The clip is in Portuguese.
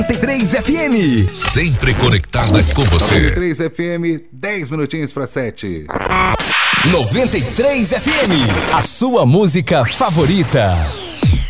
93 FM. Sempre conectada com você. 93 FM, 10 minutinhos para 7. 93 FM, a sua música favorita.